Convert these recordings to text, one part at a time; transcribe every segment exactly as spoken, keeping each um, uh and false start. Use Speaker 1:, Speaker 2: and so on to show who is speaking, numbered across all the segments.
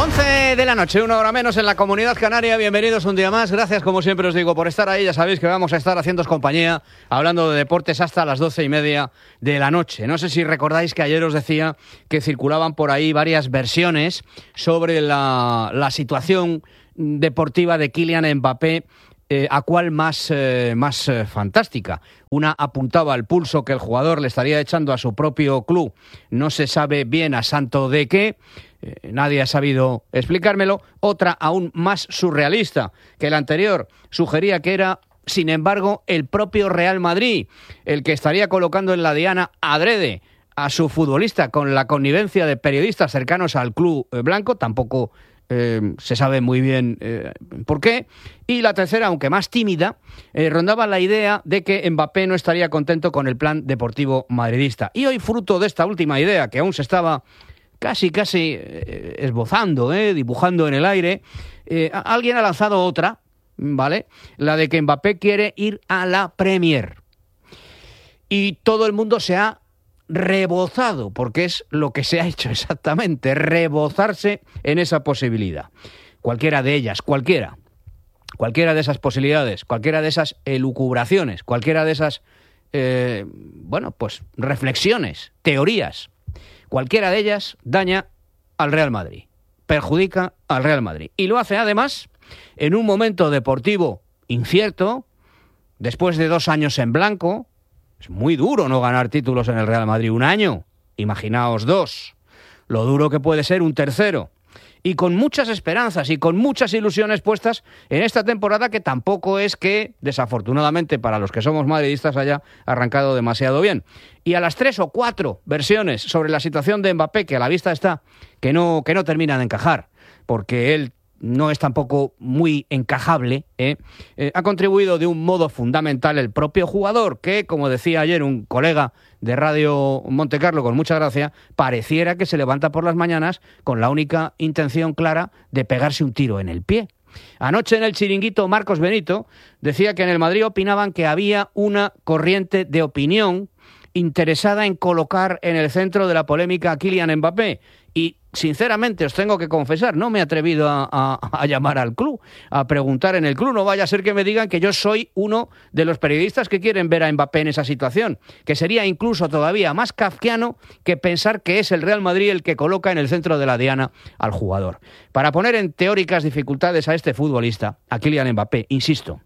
Speaker 1: once de la noche, una hora menos en la Comunidad Canaria. Bienvenidos un día más. Gracias, como siempre os digo, por estar ahí. Ya sabéis que vamos a estar haciéndoos compañía, hablando de deportes hasta las doce y media de la noche. No sé si recordáis que ayer os decía que circulaban por ahí varias versiones sobre la, la situación deportiva de Kylian Mbappé. Eh, ¿A cuál más, eh, más eh, fantástica? Una apuntaba al pulso que el jugador le estaría echando a su propio club. No se sabe bien a santo de qué. Eh, nadie ha sabido explicármelo. Otra aún más surrealista que la anterior. Sugería que era, sin embargo, el propio Real Madrid el que estaría colocando en la diana adrede a su futbolista con la connivencia de periodistas cercanos al club eh, blanco. Tampoco Eh, se sabe muy bien eh, por qué. Y la tercera, aunque más tímida, eh, rondaba la idea de que Mbappé no estaría contento con el plan deportivo madridista. Y hoy, fruto de esta última idea, que aún se estaba casi, casi eh, esbozando, eh, dibujando en el aire, eh, alguien ha lanzado otra, ¿vale? La de que Mbappé quiere ir a la Premier. Y todo el mundo se ha rebozado, porque es lo que se ha hecho exactamente, rebozarse en esa posibilidad. Cualquiera de ellas, cualquiera, cualquiera de esas posibilidades, cualquiera de esas elucubraciones, cualquiera de esas, eh, bueno, pues reflexiones, teorías, cualquiera de ellas daña al Real Madrid, perjudica al Real Madrid. Y lo hace además en un momento deportivo incierto, después de dos años en blanco. Es muy duro no ganar títulos en el Real Madrid un año. Imaginaos dos. Lo duro que puede ser un tercero. Y con muchas esperanzas y con muchas ilusiones puestas en esta temporada, que tampoco es que, desafortunadamente para los que somos madridistas, haya arrancado demasiado bien. Y a las tres o cuatro versiones sobre la situación de Mbappé, que a la vista está que no, que no terminan de encajar, porque él no es tampoco muy encajable, ¿eh? Eh, ha contribuido de un modo fundamental el propio jugador, que, como decía ayer un colega de Radio Montecarlo con mucha gracia, pareciera que se levanta por las mañanas con la única intención clara de pegarse un tiro en el pie. Anoche en el chiringuito, Marcos Benito decía que en el Madrid opinaban que había una corriente de opinión interesada en colocar en el centro de la polémica a Kylian Mbappé. Y, sinceramente, os tengo que confesar, no me he atrevido a, a, a llamar al club, a preguntar en el club. No vaya a ser que me digan que yo soy uno de los periodistas que quieren ver a Mbappé en esa situación, que sería incluso todavía más kafkiano que pensar que es el Real Madrid el que coloca en el centro de la diana al jugador. Para poner en teóricas dificultades a este futbolista, a Kylian Mbappé, insisto,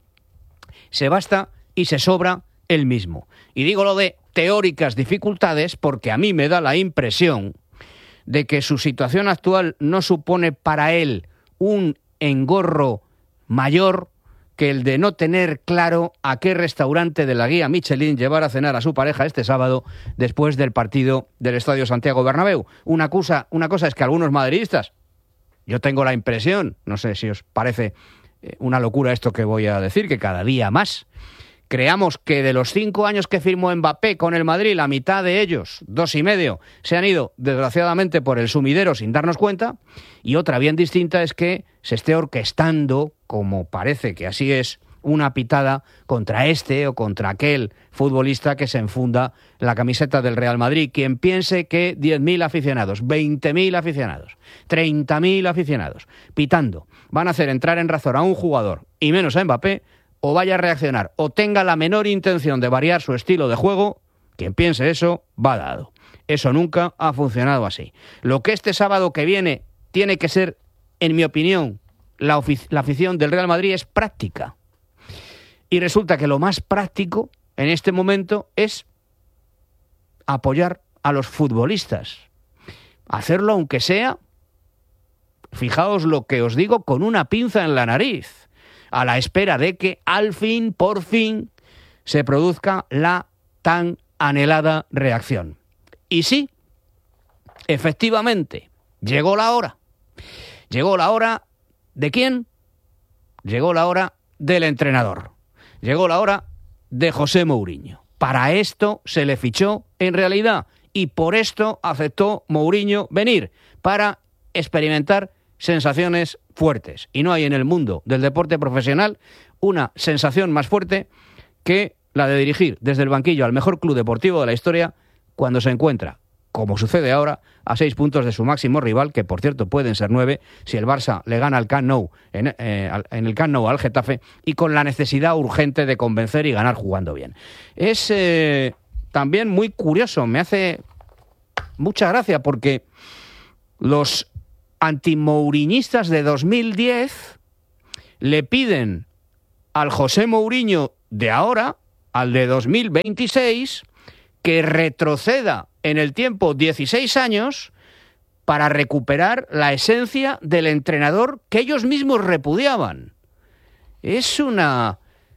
Speaker 1: se basta y se sobra él mismo. Y digo lo de teóricas dificultades porque a mí me da la impresión de que su situación actual no supone para él un engorro mayor que el de no tener claro a qué restaurante de la guía Michelin llevar a cenar a su pareja este sábado después del partido del Estadio Santiago Bernabéu. Una cosa, una cosa es que algunos madridistas, yo tengo la impresión, no sé si os parece una locura esto que voy a decir, que cada día más creamos que de los cinco años que firmó Mbappé con el Madrid, la mitad de ellos, dos y medio, se han ido, desgraciadamente, por el sumidero sin darnos cuenta. Y otra bien distinta es que se esté orquestando, como parece que así es, una pitada contra este o contra aquel futbolista que se enfunda la camiseta del Real Madrid. Quien piense que diez mil aficionados, veinte mil aficionados, treinta mil aficionados, pitando, van a hacer entrar en razón a un jugador, y menos a Mbappé, o vaya a reaccionar, o tenga la menor intención de variar su estilo de juego, quien piense eso, va dado. Eso nunca ha funcionado así. Lo que este sábado que viene tiene que ser, en mi opinión, la, ofic- la afición del Real Madrid es práctica. Y resulta que lo más práctico en este momento es apoyar a los futbolistas. Hacerlo aunque sea, fijaos lo que os digo, con una pinza en la nariz, a la espera de que al fin, por fin, se produzca la tan anhelada reacción. Y sí, efectivamente, llegó la hora. Llegó la hora ¿de quién? Llegó la hora del entrenador. Llegó la hora de José Mourinho. Para esto se le fichó en realidad y por esto aceptó Mourinho venir, para experimentar sensaciones fuertes. Y no hay en el mundo del deporte profesional una sensación más fuerte que la de dirigir desde el banquillo al mejor club deportivo de la historia cuando se encuentra como sucede ahora, a seis puntos de su máximo rival, que por cierto pueden ser nueve, si el Barça le gana al Camp Nou, en, eh, en el Camp Nou al Getafe, y con la necesidad urgente de convencer y ganar jugando bien. Es eh, también muy curioso, me hace mucha gracia, porque los antimouriñistas de dos mil diez le piden al José Mourinho de ahora, al de dos mil veintiséis, que retroceda en el tiempo dieciséis años para recuperar la esencia del entrenador que ellos mismos repudiaban. Es una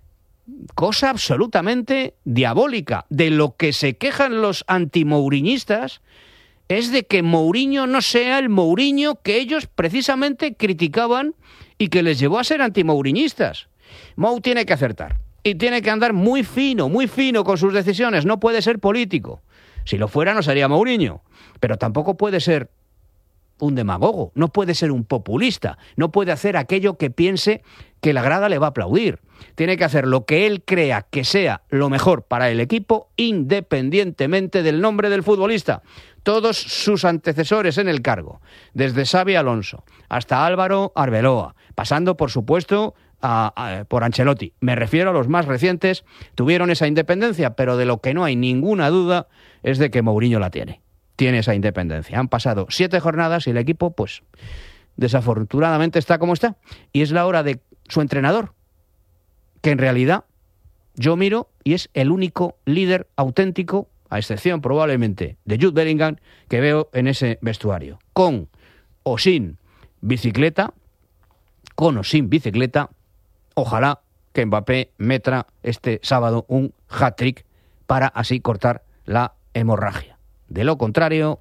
Speaker 1: cosa absolutamente diabólica. De lo que se quejan los antimouriñistas es de que Mourinho no sea el Mourinho que ellos precisamente criticaban y que les llevó a ser antimouriñistas. Mou tiene que acertar y tiene que andar muy fino, muy fino con sus decisiones. No puede ser político. Si lo fuera no sería Mourinho, pero tampoco puede ser un demagogo, no puede ser un populista, no puede hacer aquello que piense que la grada le va a aplaudir. Tiene que hacer lo que él crea que sea lo mejor para el equipo, independientemente del nombre del futbolista. Todos sus antecesores en el cargo, desde Xabi Alonso hasta Álvaro Arbeloa, pasando por supuesto a, a, por Ancelotti, me refiero a los más recientes, tuvieron esa independencia, pero de lo que no hay ninguna duda es de que Mourinho la tiene. Tiene esa independencia. Han pasado siete jornadas y el equipo, pues, desafortunadamente está como está. Y es la hora de su entrenador, que en realidad yo miro y es el único líder auténtico, a excepción probablemente de Jude Bellingham, que veo en ese vestuario. Con o sin bicicleta, con o sin bicicleta, ojalá que Mbappé meta este sábado un hat-trick para así cortar la hemorragia. De lo contrario,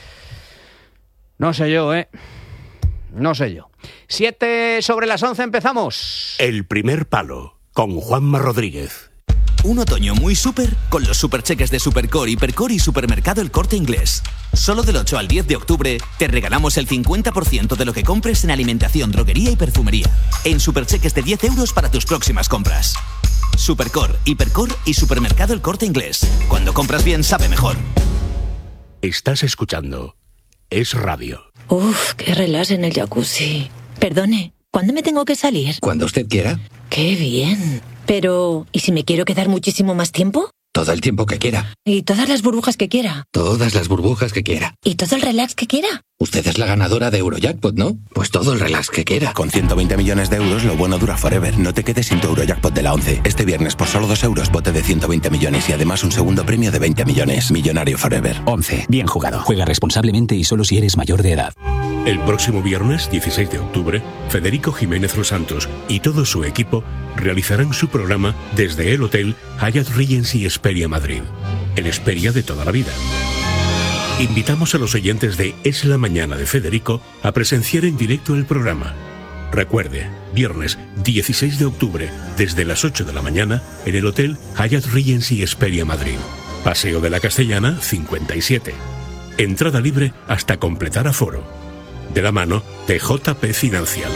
Speaker 1: no sé yo, ¿eh? No sé yo. Siete sobre las once, empezamos.
Speaker 2: El primer palo, con Juanma Rodríguez.
Speaker 3: Un otoño muy súper con los supercheques de Supercore, Hipercore y Supermercado El Corte Inglés. Solo del ocho al diez de octubre te regalamos el cincuenta por ciento de lo que compres en alimentación, droguería y perfumería. En supercheques de diez euros para tus próximas compras. Supercore, Hipercore y Supermercado El Corte Inglés. Cuando compras bien, sabe mejor.
Speaker 2: Estás escuchando Es Radio.
Speaker 4: Uf, qué relax en el jacuzzi. Perdone, ¿cuándo me tengo que salir?
Speaker 5: Cuando usted quiera.
Speaker 4: ¡Qué bien! Pero, ¿y si me quiero quedar muchísimo más tiempo?
Speaker 5: Todo el tiempo que quiera.
Speaker 4: ¿Y todas las burbujas que quiera?
Speaker 5: Todas las burbujas que quiera.
Speaker 4: ¿Y todo el relax que quiera?
Speaker 5: Usted es la ganadora de Eurojackpot, ¿no? Pues todo el relax que quiera.
Speaker 6: Con ciento veinte millones de euros, lo bueno dura forever. No te quedes sin tu Eurojackpot de la once. Este viernes, por solo dos euros, bote de ciento veinte millones y además un segundo premio de veinte millones. Millonario forever.
Speaker 7: once. Bien jugado. Juega responsablemente y solo si eres mayor de edad.
Speaker 2: El próximo viernes, dieciséis de octubre, Federico Jiménez Los Santos y todo su equipo realizarán su programa desde el Hotel Hyatt Regency Hesperia Madrid. El Hesperia de toda la vida. Invitamos a los oyentes de Es la Mañana de Federico a presenciar en directo el programa. Recuerde, viernes dieciséis de octubre, desde las ocho de la mañana, en el Hotel Hyatt Regency Hesperia Madrid. Paseo de la Castellana, cincuenta y siete. Entrada libre hasta completar aforo. De la mano de J P Financial.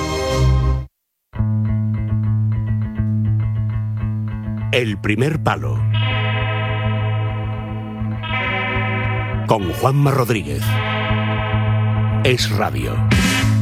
Speaker 2: El primer palo. Con Juanma Rodríguez. Es Radio.